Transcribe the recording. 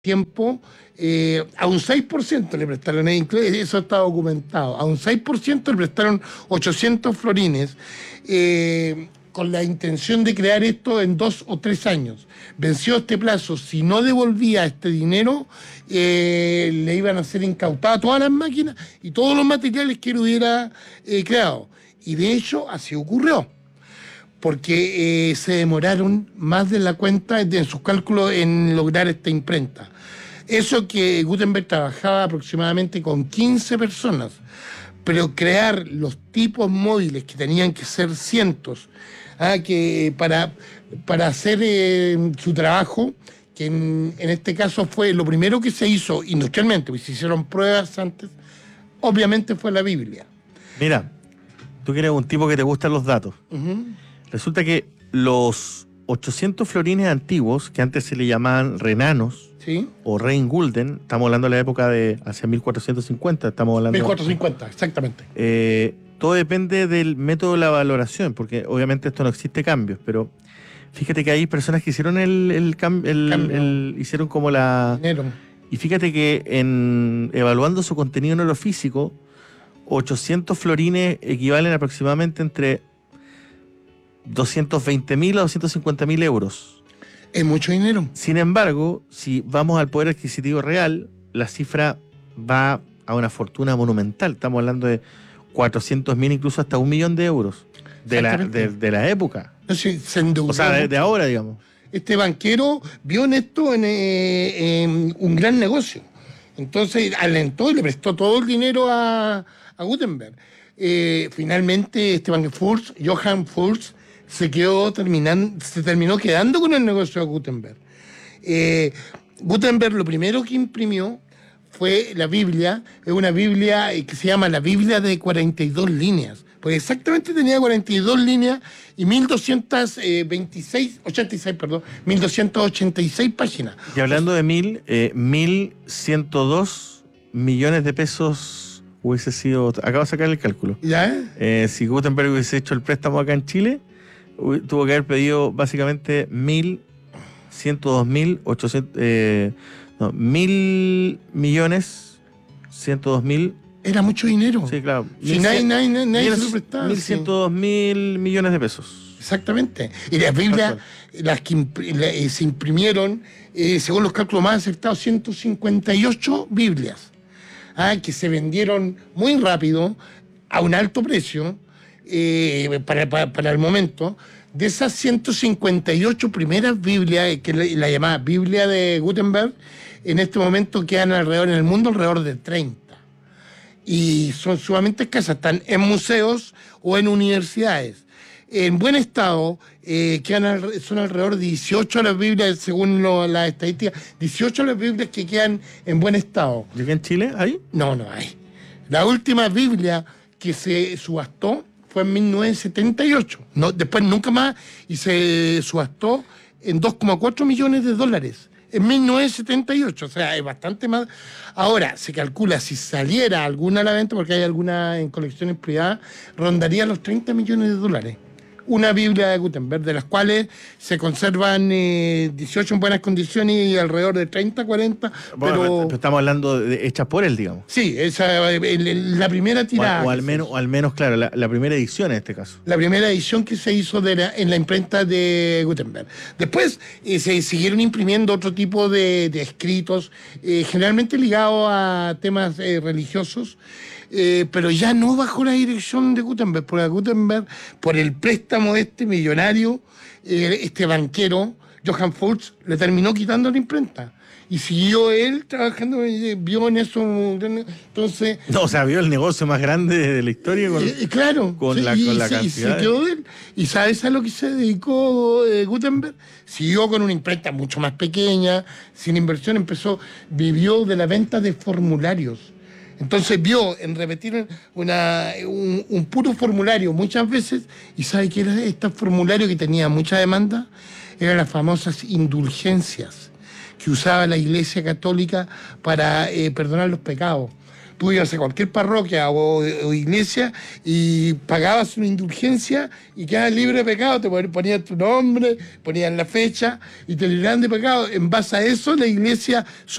tiempo, a un 6% le prestaron, eso está documentado, a un 6% le prestaron 800 florines, con la intención de crear esto en 2 o 3 años. Venció este plazo, si no devolvía este dinero, le iban a ser incautadas todas las máquinas y todos los materiales que él hubiera creado. Y de hecho, así ocurrió, porque se demoraron más de la cuenta en sus cálculos en lograr esta imprenta. Eso que Gutenberg trabajaba aproximadamente con 15 personas, pero crear los tipos móviles, que tenían que ser cientos, que para hacer su trabajo, que en este caso fue lo primero que se hizo industrialmente, pues se hicieron pruebas antes, obviamente fue la Biblia. Mira, tú que eres un tipo que te gustan los datos. Uh-huh. Resulta que los 800 florines antiguos, que antes se le llamaban renanos, ¿sí?, o Reingulden, estamos hablando de la época de hacia 1450, estamos hablando... 1450, exactamente. Todo depende del método de la valoración, porque obviamente esto no existe cambios, pero fíjate que hay personas que hicieron el cambio. Hicieron como la... Dinero. Y fíjate que evaluando su contenido neurofísico, 800 florines equivalen aproximadamente entre 220.000 a 250.000 euros. Es mucho dinero. Sin embargo, si vamos al poder adquisitivo real, la cifra va a una fortuna monumental. Estamos hablando de 400.000, incluso hasta 1 millón de euros de la época. No sé, se endeudó. O sea, de ahora, digamos. Este banquero vio en esto en un gran negocio. Entonces alentó y le prestó todo el dinero a Gutenberg. Finalmente, este banquero, Johann Furst, se terminó quedando con el negocio de Gutenberg. Gutenberg lo primero que imprimió fue la Biblia. Es una Biblia que se llama la Biblia de 42 líneas. Pues exactamente tenía 42 líneas y 1286 páginas. Y hablando de 1.102 millones de pesos hubiese sido... Acabo de sacar el cálculo. ¿Ya? Si Gutenberg hubiese hecho el préstamo acá en Chile, tuvo que haber pedido básicamente 1.102.800... 1.102.000. Era mucho dinero. Sí, claro. Si nadie se lo prestaba. 1.102.000 millones de pesos. Exactamente. Y las Biblias, las que se imprimieron, según los cálculos más acertados, 158 Biblias, que se vendieron muy rápido, a un alto precio, para el momento. De esas 158 primeras Biblias, que la llamada Biblia de Gutenberg, en este momento quedan en el mundo alrededor de 30. Y son sumamente escasas, están en museos o en universidades. En buen estado, son alrededor de 18 las Biblias, según las estadísticas, 18 las Biblias que quedan en buen estado. ¿Y aquí en Chile hay? No hay. La última Biblia que se subastó fue en 1978. Después nunca más, y se subastó en $2,4 millones. En 1978, o sea, es bastante más. Ahora, se calcula, si saliera alguna a la venta, porque hay alguna en colecciones privadas, rondaría los $30 millones. Una Biblia de Gutenberg, de las cuales se conservan 18 en buenas condiciones y alrededor de 30, 40. Bueno, pero estamos hablando de hechas por él, digamos. Sí, esa la primera tirada. O al menos, claro, la primera edición en este caso. La primera edición que se hizo en la imprenta de Gutenberg. Después se siguieron imprimiendo otro tipo de escritos, generalmente ligados a temas religiosos. Pero ya no bajo la dirección de Gutenberg, porque Gutenberg, por el préstamo millonario, este banquero, Johann Furst, le terminó quitando la imprenta. Y siguió él trabajando, vio en eso, entonces... No, o sea, vio el negocio más grande de la historia claro, con la cantidad. Y se quedó él. ¿Y sabes a lo que se dedicó Gutenberg? Siguió con una imprenta mucho más pequeña, sin inversión, vivió de la venta de formularios. Entonces vio en repetir un puro formulario muchas veces, y ¿sabe qué era este formulario que tenía mucha demanda? Eran las famosas indulgencias que usaba la Iglesia Católica para perdonar los pecados. tú ibas a cualquier parroquia o iglesia y pagabas una indulgencia y quedabas libre de pecado, te ponías tu nombre, ponías la fecha y te libraban de pecado. En base a eso la iglesia